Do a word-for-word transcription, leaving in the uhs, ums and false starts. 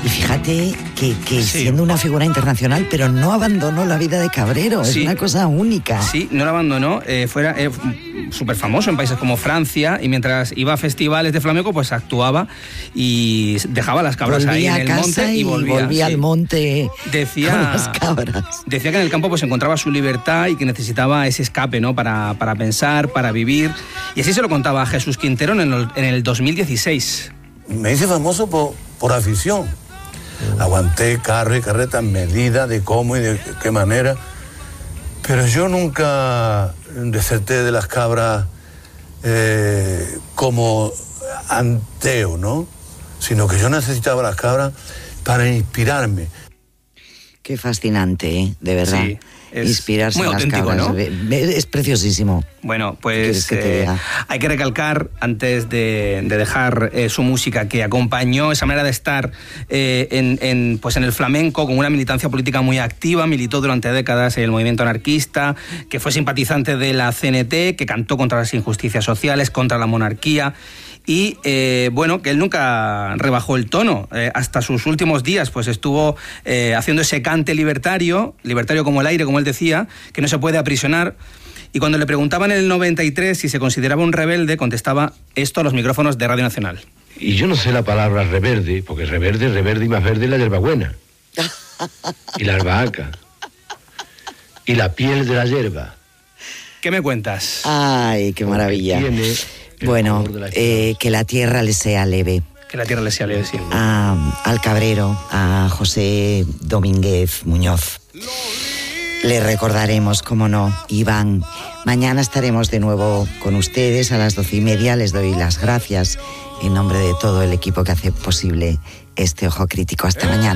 Y fíjate que, que sí. siendo una figura internacional, pero no abandonó la vida de cabrero, sí. es una cosa única. Sí, no la abandonó, eh, fuera eh, súper famoso en países como Francia, y mientras iba a festivales de flamenco, pues actuaba y dejaba las cabras volvía ahí en el monte y y volvía, volvía sí. al monte decía, con las cabras. Decía que en el campo pues encontraba su libertad y que necesitaba ese escape, ¿no? Para, para pensar, para vivir. Y así se lo contaba a Jesús Quintero en el, en el dos mil dieciséis. Me hice famoso por, por afición. Aguanté carro y carreta en medida de cómo y de qué manera, pero yo nunca deserté de las cabras eh, como anteo, ¿no? Sino que yo necesitaba las cabras para inspirarme. Qué fascinante, ¿eh? De verdad. Sí, es inspirarse muy en las auténtico, cabras. ¿no? Es preciosísimo. Bueno, pues que te eh, hay que recalcar, antes de, de dejar eh, su música, que acompañó esa manera de estar eh, en, en, pues en el flamenco con una militancia política muy activa, militó durante décadas en el movimiento anarquista, que fue simpatizante de la C N T, que cantó contra las injusticias sociales, contra la monarquía. Y eh, bueno, que él nunca rebajó el tono, eh, hasta sus últimos días pues estuvo eh, haciendo ese cante libertario, libertario como el aire, como él decía, que no se puede aprisionar. Y cuando le preguntaban en el noventa y tres si se consideraba un rebelde, contestaba esto a los micrófonos de Radio Nacional. Y yo no sé la palabra reverde, porque reverde, reverde y más verde es la hierbabuena. Y la albahaca. Y la piel de la hierba. ¿Qué me cuentas? Ay, qué maravilla. Tiene bueno, eh, que la tierra le sea leve. Que la tierra le sea leve, sí. A, al cabrero, a José Domínguez Muñoz. Le recordaremos, cómo no, Iván. Mañana estaremos de nuevo con ustedes a las doce y media. Les doy las gracias en nombre de todo el equipo que hace posible este Ojo Crítico. Hasta mañana.